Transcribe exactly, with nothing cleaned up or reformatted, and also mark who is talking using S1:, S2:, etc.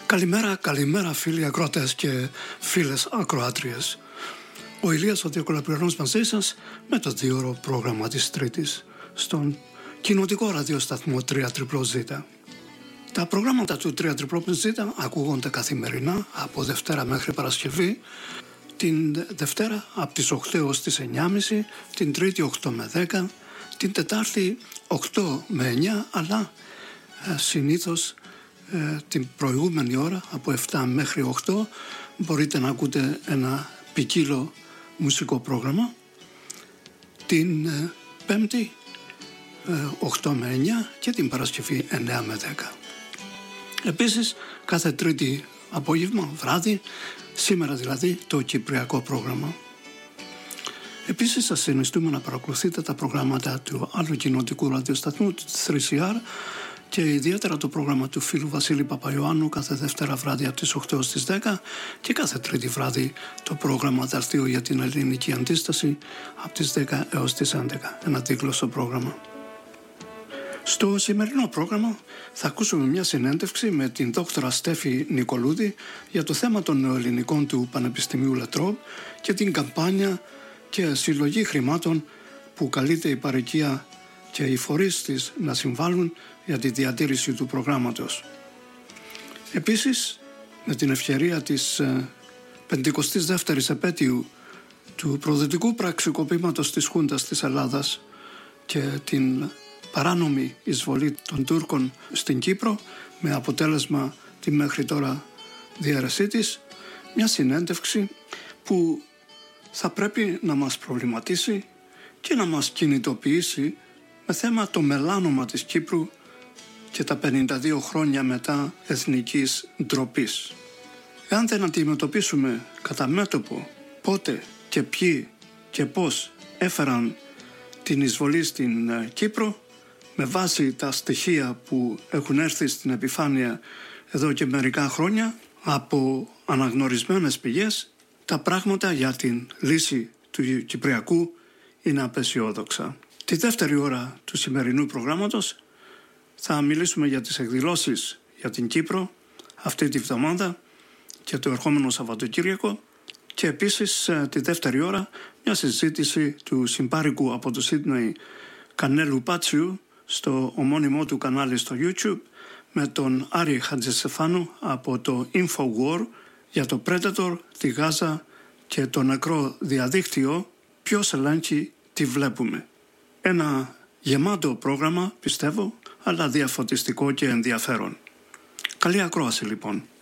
S1: Καλημέρα, καλημέρα φίλοι ακροατές και φίλες ακροάτριες. Ο Ηλίας ο Διακολαπληρώνος μαζί σας με το δύο-ώρο πρόγραμμα της Τρίτης στον κοινοτικό ραδιοσταθμό τρία ζeta. Τα προγράμματα του τρία ζeta ακούγονται καθημερινά από Δευτέρα μέχρι Παρασκευή, την Δευτέρα από τις οκτώ έως τις εννιά και μισή, την Τρίτη οκτώ με δέκα, την Τετάρτη οκτώ με εννιά, αλλά ε, συνήθως ε, την προηγούμενη ώρα από επτά μέχρι οκτώ μπορείτε να ακούτε ένα ποικίλο μουσικό πρόγραμμα. Την ε, Πέμπτη ε, οκτώ με εννιά και την Παρασκευή εννιά με δέκα. Επίσης κάθε Τρίτη απόγευμα, βράδυ, σήμερα δηλαδή, το κυπριακό πρόγραμμα. Επίσης σας συνιστούμε να παρακολουθείτε τα προγράμματα του άλλου κοινοτικού ραδιοσταθμού, του θρι σι αρ, και ιδιαίτερα το πρόγραμμα του φίλου Βασίλη Παπαϊωάννου κάθε Δευτέρα βράδυ από τις οκτώ στις δέκα και κάθε Τρίτη βράδυ το πρόγραμμα Δελτίο για την Ελληνική Αντίσταση από τις δέκα έως τις έντεκα, ένα δίγλωσσο πρόγραμμα. Στο σημερινό πρόγραμμα θα ακούσουμε μια συνέντευξη με την δόκτωρα Στέφη Νικολούδη για το θέμα των νεοελληνικών του Πανεπιστημίου Λετρόμπ και την καμπάνια και συλλογή χρημάτων που καλείται η παροικία και οι φορείς της να συμβάλλουν για τη διατήρηση του προγράμματος. Επίσης, με την ευκαιρία της πενηκοστής δεύτερης επέτειου του προδοτικού πραξικοπήματος της Χούντας της Ελλάδας και την παράνομη εισβολή των Τούρκων στην Κύπρο με αποτέλεσμα τη μέχρι τώρα διαίρεσή της, μια συνέντευξη που θα πρέπει να μας προβληματίσει και να μας κινητοποιήσει με θέμα το μελάνομα της Κύπρου και τα πενήντα δύο χρόνια μετά εθνικής ντροπής. Εάν δεν αντιμετωπίσουμε κατά μέτωπο πότε και ποιοι και πώς έφεραν την εισβολή στην Κύπρο, με βάση τα στοιχεία που έχουν έρθει στην επιφάνεια εδώ και μερικά χρόνια από αναγνωρισμένες πηγές, τα πράγματα για την λύση του Κυπριακού είναι απεσιόδοξα. Τη δεύτερη ώρα του σημερινού προγράμματος θα μιλήσουμε για τις εκδηλώσεις για την Κύπρο αυτή τη βδομάδα και το ερχόμενο Σαββατοκύριακο και επίσης τη δεύτερη ώρα μια συζήτηση του συμπάρικου από το Σίδνεϊ Κανέλου Πάτσιου στο ομώνυμό του κανάλι στο YouTube με τον Άρη Χατζησεφάνου από το InfoWar για το Predator, τη Γάζα και το νεκρό διαδίκτυο, ποιος ελέγχει τι βλέπουμε. Ένα γεμάτο πρόγραμμα, πιστεύω, αλλά διαφωτιστικό και ενδιαφέρον. Καλή ακρόαση λοιπόν.